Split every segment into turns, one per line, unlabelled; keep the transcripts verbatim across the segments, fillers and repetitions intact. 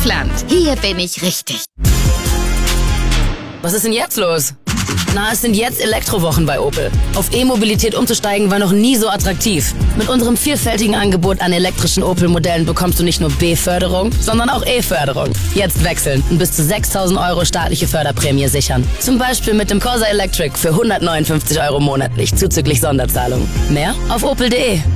Kaufland. Hier bin ich richtig.
Was ist denn jetzt los? Na, es sind jetzt Elektrowochen bei Opel. Auf E-Mobilität umzusteigen war noch nie so attraktiv. Mit unserem vielfältigen Angebot an elektrischen Opel-Modellen bekommst du nicht nur B-Förderung, sondern auch E-Förderung. Jetzt wechseln und bis zu sechstausend Euro staatliche Förderprämie sichern. Zum Beispiel mit dem Corsa Electric für hundertneunundfünfzig Euro monatlich, zuzüglich Sonderzahlung. Mehr auf opel punkt de.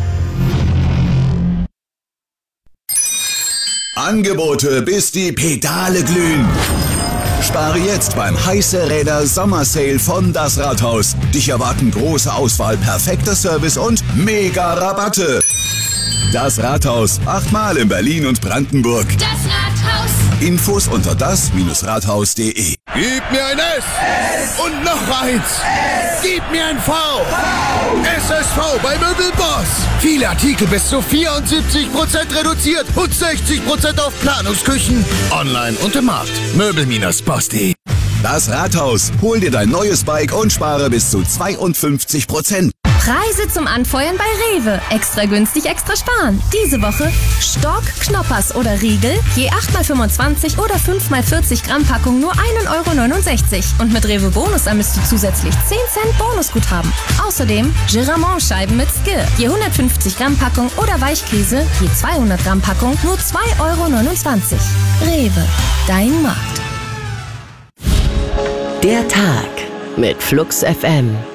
Angebote, bis die Pedale glühen. Spare jetzt beim Heiße Räder Sommersale von Das Rathaus. Dich erwarten große Auswahl, perfekter Service und mega Rabatte. Das Rathaus, achtmal in Berlin und Brandenburg.
Das Rathaus.
Infos unter das Rathaus punkt de.
Gib mir ein S. S. Und noch eins. S. Gib mir ein V. V. S S V bei Möbelboss. Viele Artikel bis zu vierundsiebzig Prozent reduziert und sechzig Prozent auf Planungsküchen. Online und im Markt. Möbel Boss punkt de.
Das Rathaus. Hol dir dein neues Bike und spare bis zu zweiundfünfzig Prozent.
Preise zum Anfeuern bei Rewe. Extra günstig, extra sparen. Diese Woche Stork, Knoppers oder Riegel, je acht mal fünfundzwanzig oder fünf mal vierzig Gramm Packung nur ein Euro neunundsechzig. Und mit Rewe Bonus ermisst du zusätzlich zehn Cent Bonusguthaben. Außerdem Giramont-Scheiben mit Skill, je hundertfünfzig Gramm Packung oder Weichkäse, je zweihundert Gramm Packung nur zwei Euro neunundzwanzig. Rewe, dein Markt.
Der Tag mit Flux F M.